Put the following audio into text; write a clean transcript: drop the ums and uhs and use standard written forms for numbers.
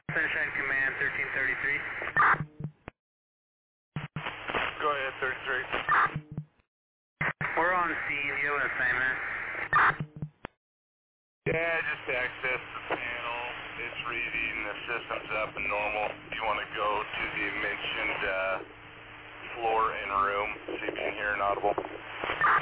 Sunshine Command 1333. Go ahead, 33. We're on scene. You have an assignment? Yeah, just access the panel. It's reading. The system's up and normal. If you want to